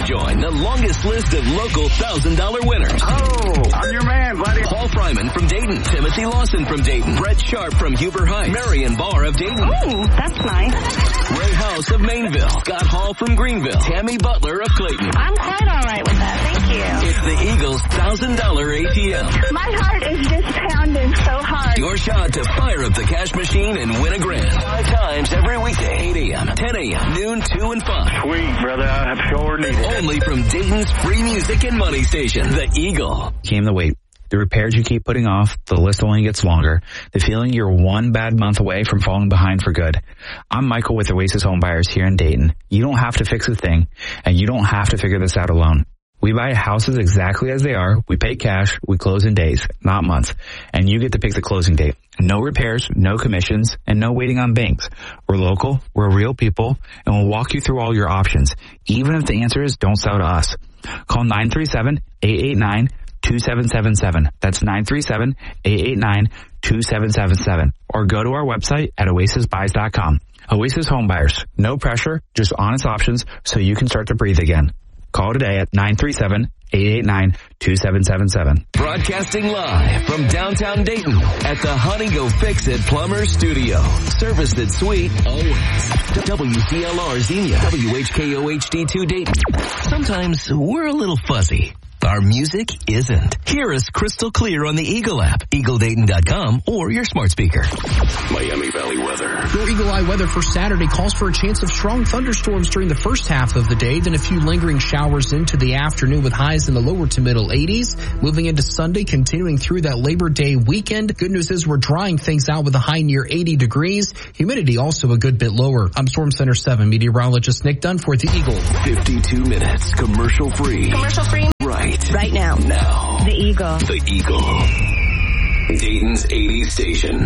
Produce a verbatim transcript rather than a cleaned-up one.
Join the longest list of local one thousand dollars winners. Oh, I'm your man, buddy. Paul Fryman from Dayton. Timothy Lawson from Dayton. Brett Sharp from Huber Heights. Marion Barr of Dayton. Ooh, that's nice. Ray House of Mainville. Scott Hall from Greenville. Tammy Butler of Clayton. I'm quite all right with that. Thank you. It's the Eagles one thousand dollars A T M. My heart is just pounding so hard. Your shot to fire up the cash machine and win a grand. Five times every weekday. eight a.m., ten a.m., noon, two, and five. Sweet, brother. I sure need it. Only from Dayton's free music and money station, The Eagle. Came the wait. The repairs you keep putting off, the list only gets longer. The feeling you're one bad month away from falling behind for good. I'm Michael with Oasis Home Buyers here in Dayton. You don't have to fix a thing, and you don't have to figure this out alone. We buy houses exactly as they are. We pay cash. We close in days, not months. And you get to pick the closing date. No repairs, no commissions, and no waiting on banks. We're local, we're real people, and we'll walk you through all your options. Even if the answer is don't sell to us. Call nine three seven, eight eight nine, two seven seven seven. That's nine three seven, eight eight nine, two seven seven seven. Or go to our website at oasis buys dot com. Oasis Home Buyers. No pressure, just honest options so you can start to breathe again. Call today at nine three seven, eight eight nine, two seven seven seven. Broadcasting live from downtown Dayton at the Honey Go Fix It Plumber Studio. Service that's sweet always. W C L R Xenia, W H K O H D two Dayton. Sometimes we're a little fuzzy. Our music isn't. Hear us crystal clear on the Eagle app, eagle dayton dot com, or your smart speaker. Miami Valley weather. Your Eagle Eye weather for Saturday calls for a chance of strong thunderstorms during the first half of the day, then a few lingering showers into the afternoon with highs in the lower to middle eighties. Moving into Sunday, continuing through that Labor Day weekend. Good news is we're drying things out with a high near eighty degrees. Humidity also a good bit lower. I'm Storm Center seven meteorologist Nick Dunn for the Eagle. fifty-two minutes, commercial free. Commercial free. Right. Right now. Now. The Eagle. The Eagle. Dayton's eighties station.